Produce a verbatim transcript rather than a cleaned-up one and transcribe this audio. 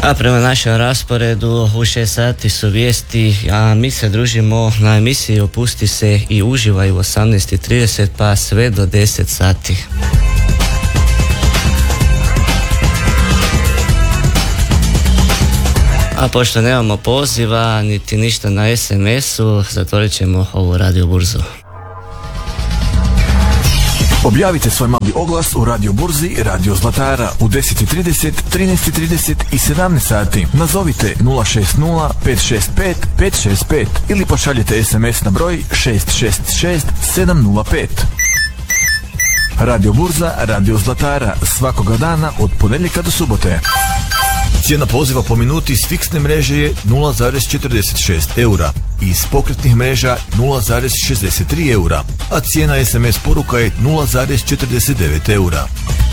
A prema našem rasporedu u šest sati su vijesti, a mi se družimo na emisiji Opusti se i uživaj u osamnaest i trideset pa sve do deset sati. A pošto nemamo poziva niti ništa na es em esu, zatvorit ćemo ovu radio burzu. Objavite svoj mali oglas u Radio Burzi Radio Zlatara u deset i trideset, trinaest i trideset i sedamnaest sati. Nazovite nula šest nula pet šest pet pet šest pet ili pošaljite es em es na broj šest šest šest sedam nula pet. Radio Burza Radio Zlatara svakoga dana od ponedjeljka do subote. Cijena poziva po minuti s fiksne mreže je nula zarez četrdeset šest eura i iz pokretnih mreža nula zarez šezdeset tri eura, a cijena es em es poruka je nula zarez četrdeset devet eura.